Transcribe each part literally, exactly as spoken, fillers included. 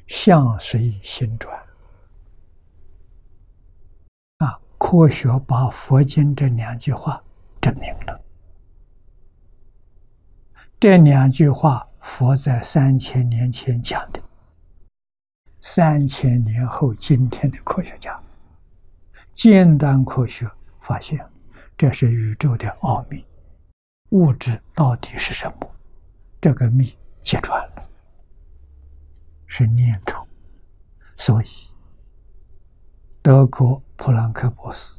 相随心转。啊，科学把佛经这两句话证明了。这两句话，佛在三千年前讲的，三千年后，今天的科学家尖端科学发现，这是宇宙的奥秘，物质到底是什么？这个秘揭穿了，是念头。所以，德国普朗克博士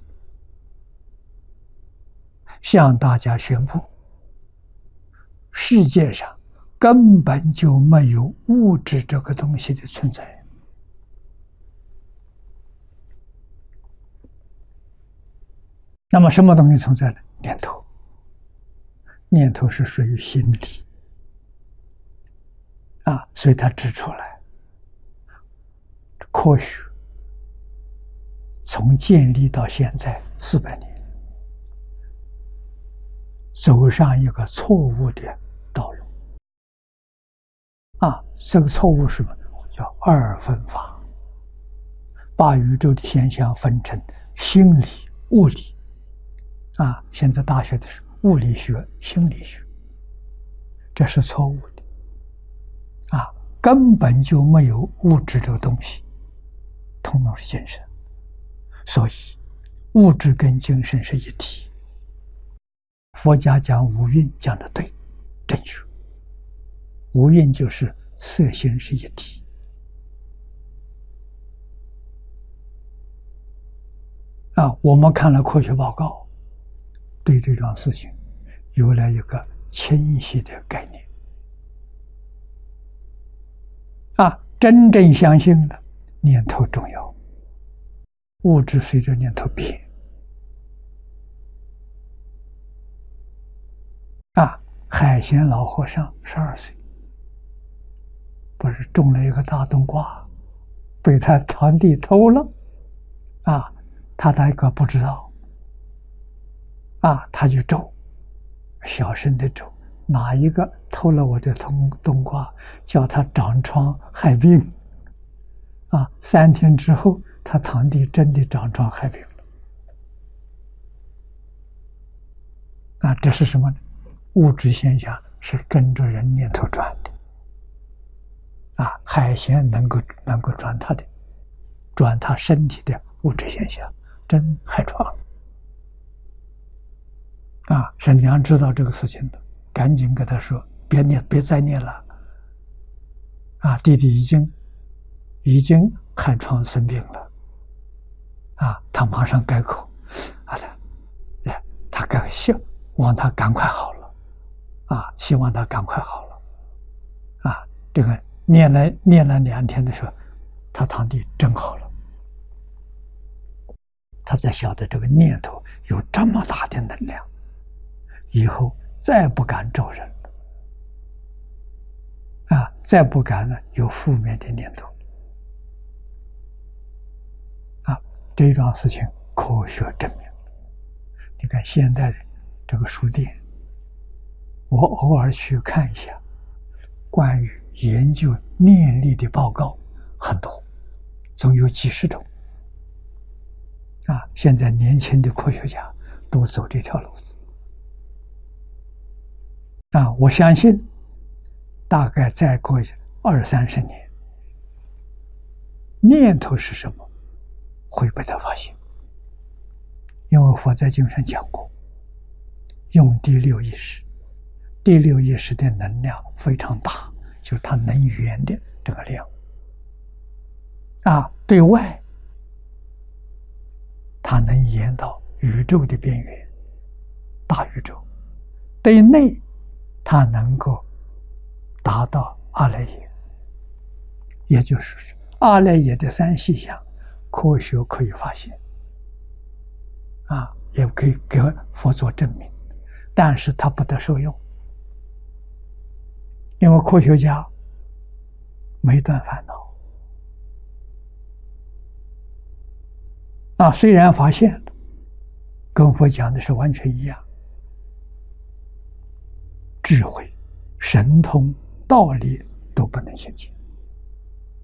向大家宣布，世界上根本就没有物质这个东西的存在。那么什么东西存在呢？念头。念头是属于心理啊，所以他指出来，科学从建立到现在四百年，走上一个错误的道路啊！这个错误是什么？叫二分法，把宇宙的现象分成心理、物理啊。现在大学的是物理学、心理学，这是错误的啊！根本就没有物质这个东西，统统是精神。所以，物质跟精神是一体。佛家讲五蕴讲的对，正确。五蕴就是色心是一体。啊，我们看了科学报告，对这桩事情有了一个清晰的概念。啊，真正相信了，念头重要，物质随着念头变。啊，海贤老和尚十二岁，不是种了一个大冬瓜，被他堂弟偷了，啊，他大哥不知道，啊，他就咒，小声的咒，哪一个偷了我的冬冬瓜，叫他长疮害病，啊，三天之后，他堂弟真的长疮害病了，啊，这是什么呢？物质现象是跟着人念头转的，啊，海鲜能够能够转他的，转他身体的物质现象，真害闯。啊，沈娘知道这个事情的，赶紧跟他说：“别念，别再念了。”啊，弟弟已经已经害疮生病了，啊，他马上改口，啊，他，哎，他赶希望他赶快好了。啊，希望他赶快好了，啊，这个念了念了两天的时候，他堂弟真好了，他才晓得这个念头有这么大的能量，以后再不敢咒人了，啊，再不敢呢有负面的念头，啊，这桩事情科学证明。你看现在的这个书店。我偶尔去看一下，关于研究念力的报告很多，总有几十种。啊，现在年轻的科学家都走这条路子。啊，我相信，大概再过二三十年，念头是什么，会被他发现。因为佛在经上讲过，用第六意识。第六意识的能量非常大，就是它能源的这个量啊，对外它能延到宇宙的边缘，大宇宙；对内它能够达到阿赖耶，也就是说，阿赖耶的三细相，科学可以发现啊，也可以给佛做证明，但是它不得受用。因为科学家没断烦恼啊，虽然发现了，跟佛讲的是完全一样，智慧、神通、道理都不能现前